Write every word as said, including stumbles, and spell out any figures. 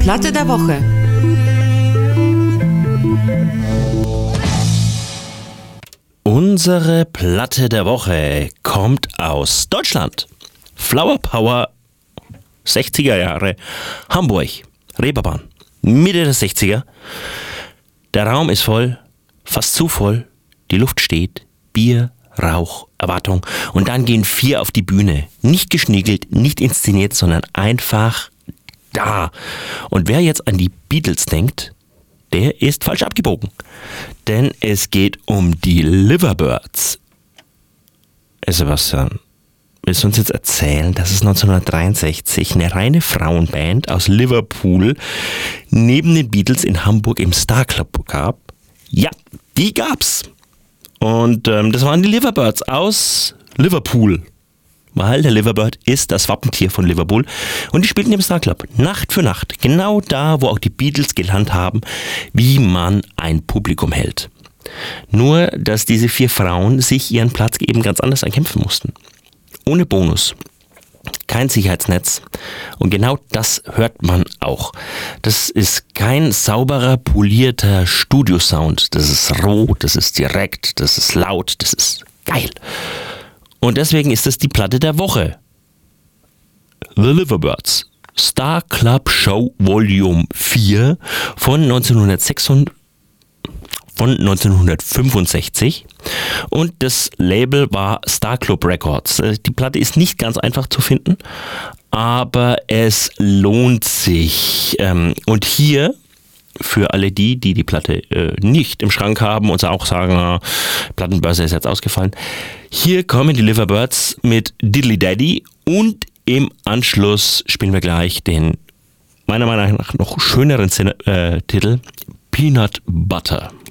Platte der Woche. Unsere Platte der Woche kommt aus Deutschland. Flower Power, sechziger Jahre, Hamburg, Reeperbahn, Mitte der sechziger. Der Raum ist voll, fast zu voll, die Luft steht, Bier, Rauch, Erwartung. Und dann gehen vier auf die Bühne. Nicht geschniegelt, nicht inszeniert, sondern einfach da. Und wer jetzt an die Beatles denkt, der ist falsch abgebogen. Denn es geht um die Liverbirds. Sebastian, willst du uns jetzt erzählen, dass es neunzehnhundertdreiundsechzig eine reine Frauenband aus Liverpool neben den Beatles in Hamburg im Star Club gab? Ja, die gab's. Und ähm, das waren die Liverbirds aus Liverpool. Weil der Liverbird ist das Wappentier von Liverpool. Und die spielten im Star Club Nacht für Nacht. Genau da, wo auch die Beatles gelernt haben, wie man ein Publikum hält. Nur, dass diese vier Frauen sich ihren Platz eben ganz anders erkämpfen mussten. Ohne Bonus. Kein Sicherheitsnetz. Und genau das hört man auch. Das ist kein sauberer, polierter Studiosound. Das ist roh, das ist direkt, das ist laut, das ist geil. Und deswegen ist es die Platte der Woche. The Liverbirds. Star Club Show Volume vier von neunzehnhundertsechsundfünfzig. Von neunzehnhundertfünfundsechzig. Und das Label war Star Club Records. Die Platte ist nicht ganz einfach zu finden, aber es lohnt sich. Und hier, für alle die, die die Platte nicht im Schrank haben und auch sagen, Plattenbörse ist jetzt ausgefallen, hier kommen die Liverbirds mit Diddly Daddy und im Anschluss spielen wir gleich den meiner Meinung nach noch schöneren Szene, äh, Titel Peanut Butter.